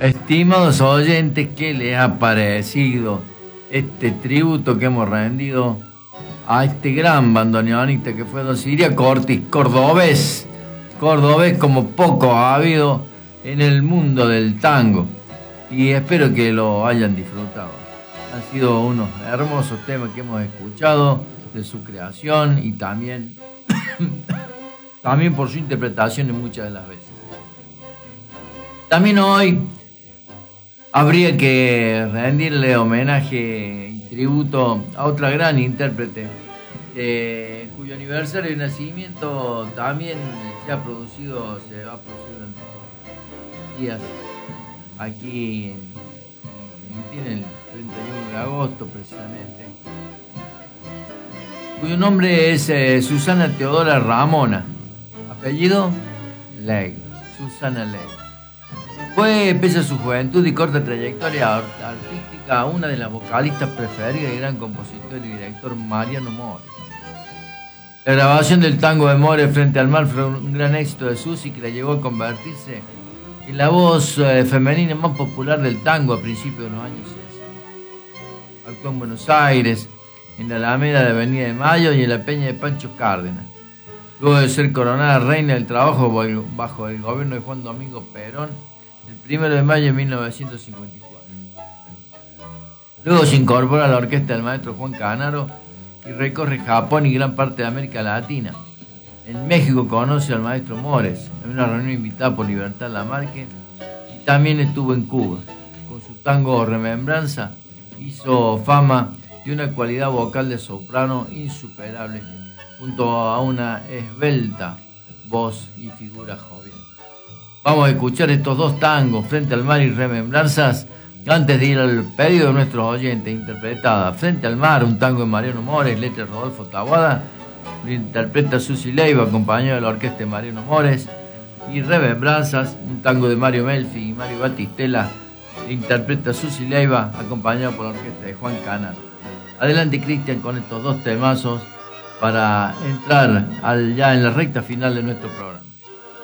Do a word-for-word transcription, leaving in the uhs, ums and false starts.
Estimados oyentes, ¿qué les ha parecido este tributo que hemos rendido a este gran bandoneonista que fue don Siria Cortis, cordobés, cordobés como poco ha habido en el mundo del tango? Y espero que lo hayan disfrutado. Han sido unos hermosos temas que hemos escuchado de su creación y también, también por su interpretación en muchas de las veces. También hoy habría que rendirle homenaje y tributo a otra gran intérprete, eh, cuyo aniversario de nacimiento también se ha producido, se va a producir durante estos días, aquí en, en el treinta y uno de agosto precisamente, cuyo nombre es eh, Susana Teodora Ramona, apellido Ley, Susana Ley. Fue, pese a su juventud y corta trayectoria artística, una de las vocalistas preferidas del gran compositor y director Mariano Mores. La grabación del tango de Mores, Frente al Mar, fue un gran éxito de Susi, que la llevó a convertirse en la voz eh, femenina más popular del tango a principios de los años sesenta. Actuó en Buenos Aires, en la Alameda de Avenida de Mayo y en la Peña de Pancho Cárdenas. Luego de ser coronada reina del trabajo bajo el gobierno de Juan Domingo Perón, el primero de mayo de mil novecientos cincuenta y cuatro. Luego se incorpora a la orquesta del maestro Juan Canaro y recorre Japón y gran parte de América Latina. En México conoce al maestro Mores en una reunión invitada por Libertad Lamarque, y también estuvo en Cuba. Con su tango Remembranza hizo fama de una cualidad vocal de soprano insuperable, junto a una esbelta voz y figura joven. Vamos a escuchar estos dos tangos, Frente al Mar y Remembranzas, antes de ir al pedido de nuestros oyentes. Interpretada Frente al Mar, un tango de Mariano Mores, letra de Rodolfo Taboada, lo interpreta Susi Leiva, acompañado de la orquesta de Mariano Mores. Y Remembranzas, un tango de Mario Melfi y Mario Batistela, lo interpreta Susi Leiva, acompañado por la orquesta de Juan Canaro. Adelante, Cristian, con estos dos temazos para entrar al, ya en la recta final de nuestro programa.